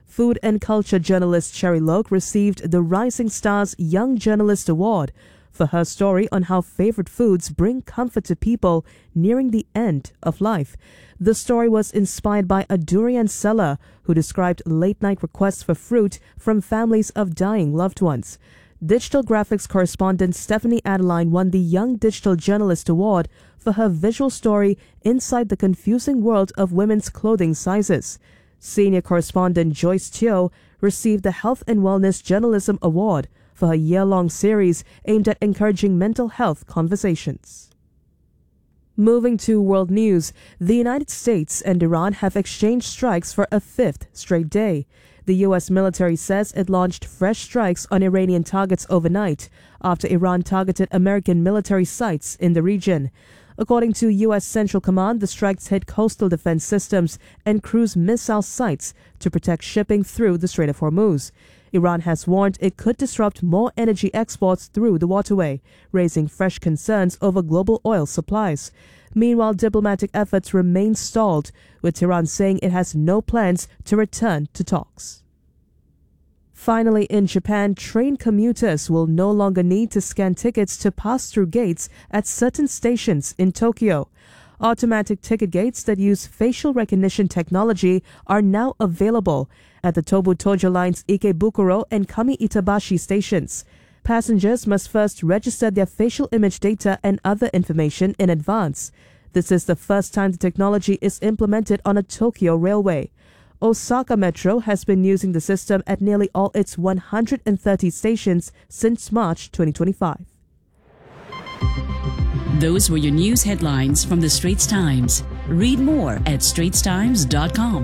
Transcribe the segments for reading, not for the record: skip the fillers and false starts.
Food and culture journalist Cherry Loke received the Rising Stars Young Journalist Award for her story on how favorite foods bring comfort to people nearing the end of life. The story was inspired by a durian seller who described late-night requests for fruit from families of dying loved ones. Digital graphics correspondent Stephanie Adeline won the Young Digital Journalist Award for her visual story Inside the Confusing World of Women's Clothing Sizes. Senior correspondent Joyce Teo received the Health and Wellness Journalism Award for her year-long series aimed at encouraging mental health conversations. Moving to world news, the United States and Iran have exchanged strikes for a fifth straight day. The U.S. military says it launched fresh strikes on Iranian targets overnight after Iran targeted American military sites in the region. According to U.S. Central Command, the strikes hit coastal defense systems and cruise missile sites to protect shipping through the Strait of Hormuz. Iran has warned it could disrupt more energy exports through the waterway, raising fresh concerns over global oil supplies. Meanwhile, diplomatic efforts remain stalled, with Tehran saying it has no plans to return to talks. Finally, in Japan, train commuters will no longer need to scan tickets to pass through gates at certain stations in Tokyo. Automatic ticket gates that use facial recognition technology are now available at the Tobu Tojo Line's Ikebukuro and Kami Itabashi stations. Passengers must first register their facial image data and other information in advance. This is the first time the technology is implemented on a Tokyo railway. Osaka Metro has been using the system at nearly all its 130 stations since March 2025. Those were your news headlines from the Straits Times. Read more at straitstimes.com.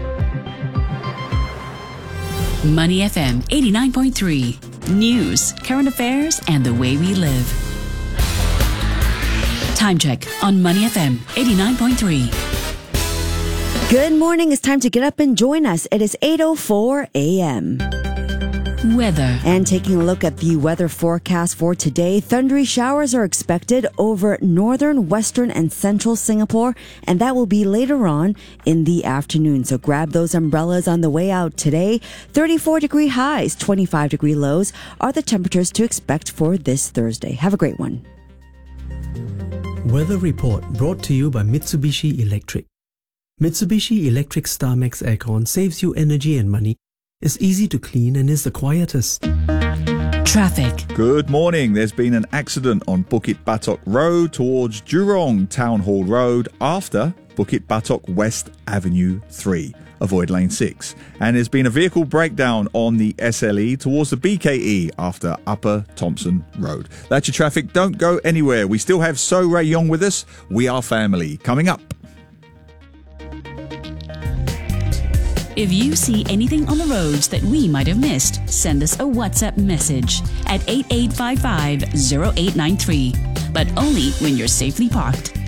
Money FM 89.3. News, current affairs, and the way we live. Time check on Money FM 89.3. Good morning. It's time to get up and join us. It is 8:04 a.m. Weather. And taking a look at the weather forecast for today, thundery showers are expected over northern, western, and central Singapore, and that will be later on in the afternoon. So grab those umbrellas on the way out today. 34-degree highs, 25-degree lows are the temperatures to expect for this Thursday. Have a great one. Weather report brought to you by Mitsubishi Electric. Mitsubishi Electric StarMax Aircon saves you energy and money, is easy to clean, and is the quietest. Traffic. Good morning. There's been an accident on Bukit Batok Road towards Jurong Town Hall Road after Bukit Batok West Avenue 3. Avoid lane 6. And there's been a vehicle breakdown on the SLE towards the BKE after Upper Thompson Road. That's your traffic. Don't go anywhere. We still have So Ray Yong with us. We Are Family coming up. If you see anything on the roads that we might have missed, send us a WhatsApp message at 8855-0893. But only when you're safely parked.